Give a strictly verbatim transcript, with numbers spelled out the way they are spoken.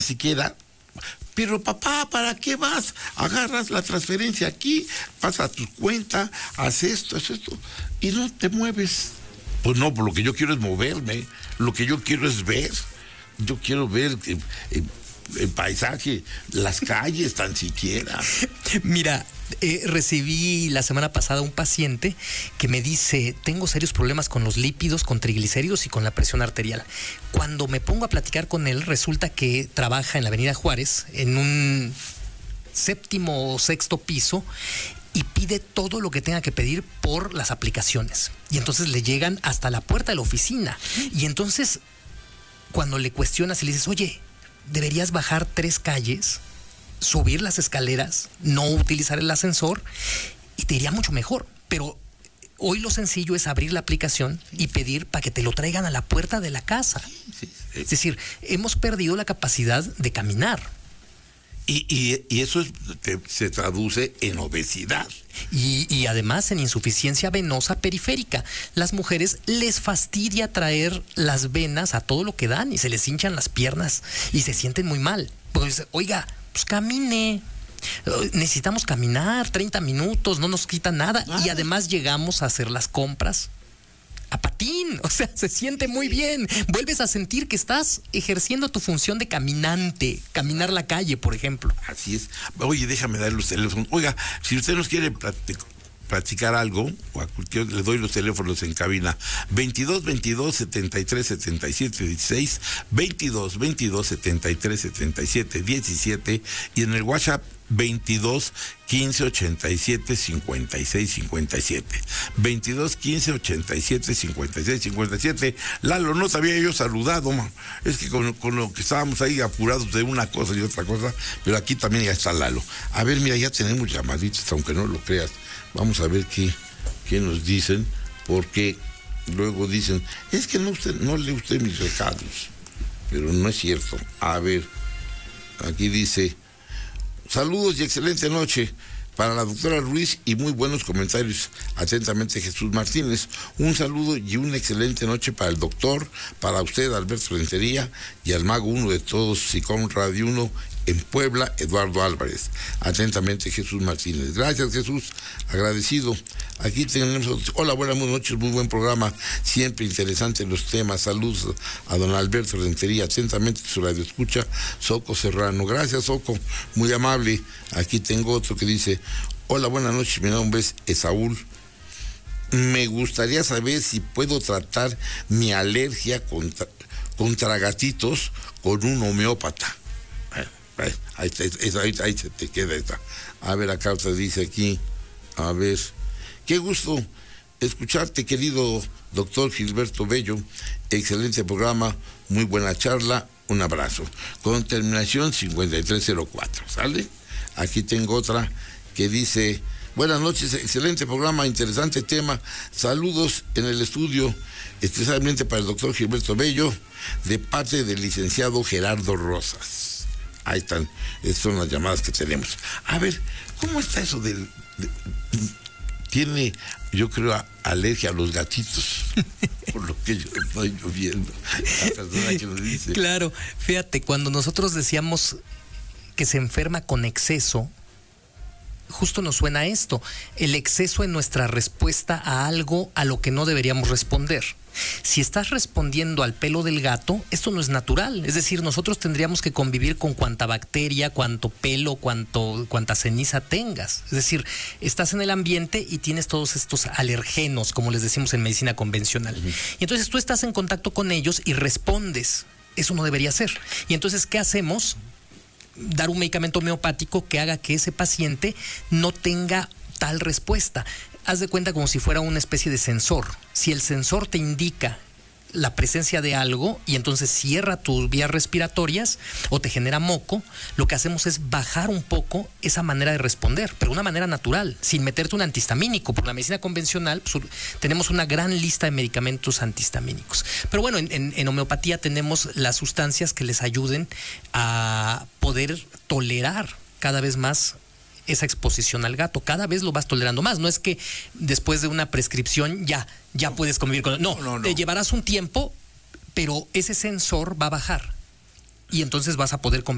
siquiera. Pero papá, ¿para qué vas? Agarras la transferencia aquí, pasa a tu cuenta, haces esto, haces esto, y no te mueves. Pues no, lo que yo quiero es moverme, lo que yo quiero es ver. Yo quiero ver eh, eh, el paisaje, las calles tan siquiera. Mira, eh, recibí la semana pasada un paciente que me dice, tengo serios problemas con los lípidos, con triglicéridos y con la presión arterial. Cuando me pongo a platicar con él, resulta que trabaja en la Avenida Juárez, en un séptimo o sexto piso, y pide todo lo que tenga que pedir por las aplicaciones. Y entonces le llegan hasta la puerta de la oficina. Y entonces, cuando le cuestionas y le dices, oye, deberías bajar tres calles, subir las escaleras, no utilizar el ascensor, y te iría mucho mejor. Pero hoy lo sencillo es abrir la aplicación y pedir para que te lo traigan a la puerta de la casa. Sí, sí, sí. Es decir, hemos perdido la capacidad de caminar. Y, y, y eso es, te, se traduce en obesidad. Y, y además en insuficiencia venosa periférica. Las mujeres les fastidia traer las venas a todo lo que dan y se les hinchan las piernas y se sienten muy mal. Pues, oiga, pues camine. Necesitamos caminar treinta minutos, no nos quita nada. Ah. Y además llegamos a hacer las compras a patín, o sea, se siente muy bien. Vuelves a sentir que estás ejerciendo tu función de caminante, caminar la calle, por ejemplo. Así es. Oye, déjame dar los teléfonos. Oiga, si usted nos quiere platicar algo, o a cualquier, le doy los teléfonos en cabina. veintidós, veintidós, setenta y tres, setenta y siete, dieciséis, veintidós, veintidós, setenta y tres, setenta y siete, diecisiete, y en el WhatsApp veintidós, quince, ochenta y siete, cincuenta y seis, cincuenta y siete. veintidós, quince, ochenta y siete, cincuenta y seis, cincuenta y siete. Lalo, no te había yo saludado, man. Es que con, con lo que estábamos ahí apurados de una cosa y otra cosa, pero aquí también ya está Lalo. A ver, mira, ya tenemos llamaditas, aunque no lo creas. Vamos a ver qué, qué nos dicen, porque luego dicen, es que no, usted, no lee usted mis recados, pero no es cierto. A ver, aquí dice, saludos y excelente noche para la doctora Ruiz y muy buenos comentarios. Atentamente, Jesús Martínez. Un saludo y una excelente noche para el doctor, para usted, Alberto Rentería, y al mago uno de todos, Sicom Radio uno, en Puebla, Eduardo Álvarez. Atentamente, Jesús Martínez. Gracias, Jesús, agradecido. Aquí tenemos, hola, buenas noches, muy buen programa, siempre interesantes los temas. Saludos a don Alberto Rentería. Atentamente, su radio escucha, Soco Serrano. Gracias, Soco, muy amable. Aquí tengo otro que dice, hola, buenas noches, mi nombre es Esaúl. Me gustaría saber si puedo tratar mi alergia contra, contra gatitos con un homeópata. Ahí, ahí, ahí, ahí, ahí se te queda esta. A ver, acá te dice aquí, a ver, qué gusto escucharte, querido doctor Gilberto Bello, excelente programa, muy buena charla, un abrazo. Con terminación cincuenta y tres cero cuatro, ¿sale? Aquí tengo otra que dice, buenas noches, excelente programa, interesante tema, saludos en el estudio, especialmente para el doctor Gilberto Bello, de parte del licenciado Gerardo Rosas. Ahí están, estas son las llamadas que tenemos. A ver, ¿cómo está eso del... De, tiene, yo creo, a, alergia a los gatitos, por lo que yo estoy viendo. La persona que lo dice. Claro, fíjate, cuando nosotros decíamos que se enferma con exceso, justo nos suena esto, el exceso en nuestra respuesta a algo a lo que no deberíamos responder. Si estás respondiendo al pelo del gato, esto no es natural. Es decir, nosotros tendríamos que convivir con cuanta bacteria, cuanto pelo, cuanto, cuanta ceniza tengas. Es decir, estás en el ambiente y tienes todos estos alergenos, como les decimos en medicina convencional. Uh-huh. Y entonces tú estás en contacto con ellos y respondes. Eso no debería ser. Y entonces, ¿qué hacemos? Dar un medicamento homeopático que haga que ese paciente no tenga tal respuesta. Haz de cuenta como si fuera una especie de sensor. Si el sensor te indica la presencia de algo y entonces cierra tus vías respiratorias o te genera moco, lo que hacemos es bajar un poco esa manera de responder, pero de una manera natural, sin meterte un antihistamínico. Por la medicina convencional pues, tenemos una gran lista de medicamentos antihistamínicos. Pero bueno, en, en, en homeopatía tenemos las sustancias que les ayuden a poder tolerar cada vez más esa exposición al gato. Cada vez lo vas tolerando más. No es que después de una prescripción ya, ya no, puedes convivir con... No, no, no, te llevarás un tiempo, pero ese sensor va a bajar y entonces vas a poder convivir.